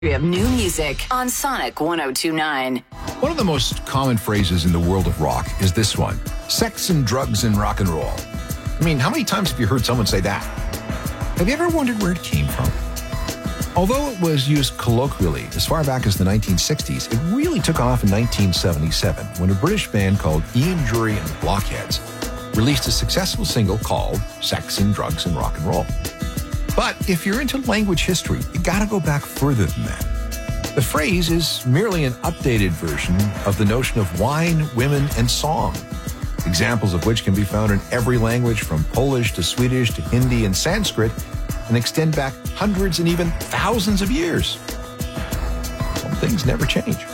Of new music on Sonic 102.9. One of the most common phrases in the world of rock is this one: sex and drugs and rock and roll. I mean, how many times have you heard someone say that? Have you ever wondered where it came from? Although it was used colloquially as far back as the 1960s, it really took off in 1977 when a British band called Ian Dury and the Blockheads released a successful single called Sex and Drugs and Rock and Roll. But if you're into language history, you gotta go back further than that. The phrase is merely an updated version of the notion of wine, women, and song, examples of which can be found in every language from Polish to Swedish to Hindi and Sanskrit, and extend back hundreds and even thousands of years. Some things never change.